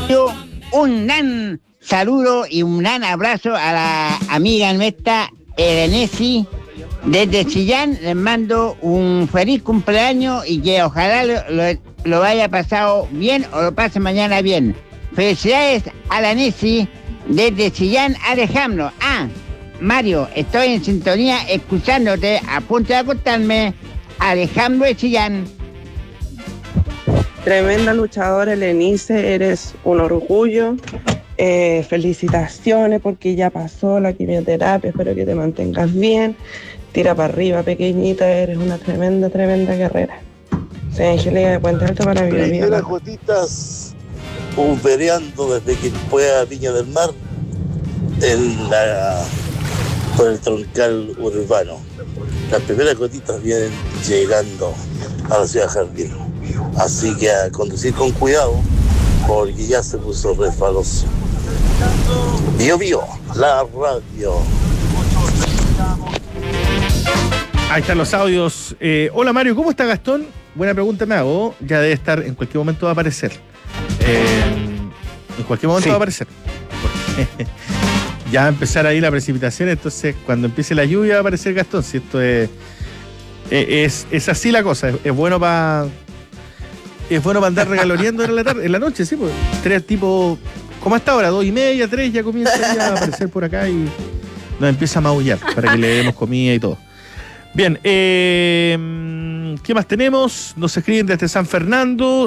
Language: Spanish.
Un gran saludo y un gran abrazo a la amiga nuestra, Erenesi, desde Chillán. Les mando un feliz cumpleaños y que ojalá lo haya pasado bien o lo pase mañana bien. Felicidades a la Nesi desde Chillán, Alejandro. Mario, estoy en sintonía escuchándote, a punto de acostarme. Alejandro de Chillán. Tremenda luchadora, Elenice, eres un orgullo. Felicitaciones porque ya pasó la quimioterapia, espero que te mantengas bien. Tira para arriba, pequeñita, eres una tremenda guerrera. Soy Angélica de Puente Alto para Viva. Primeras gotitas pulvereando desde que fue a Viña del Mar por el troncal urbano. Las primeras gotitas vienen llegando a la ciudad Jardín. Así que a conducir con cuidado porque ya se puso resbaloso. Bio, la radio. Ahí están los audios. Hola Mario, ¿cómo está Gastón? Buena pregunta me hago. Ya debe estar, en cualquier momento va a aparecer. En cualquier momento va a aparecer. Porque ya va a empezar ahí la precipitación, entonces cuando empiece la lluvia va a aparecer Gastón. Si esto es así la cosa. Es bueno para andar regaloneando en la noche, sí, pues. 3 tipo, como hasta ahora, 2:30, 3, ya comienza ya a aparecer por acá y nos empieza a maullar para que le demos comida y todo. Bien, ¿qué más tenemos? Nos escriben desde San Fernando.